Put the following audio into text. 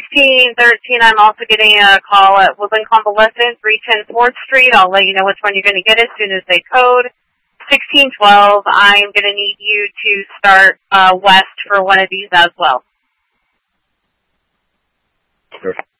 1613, I'm also getting a call at Woodland Convalescent, 310 4th Street. I'll let you know which one you're going to get as soon as they code. 1612, I'm going to need you to start west for one of these as well. Perfect.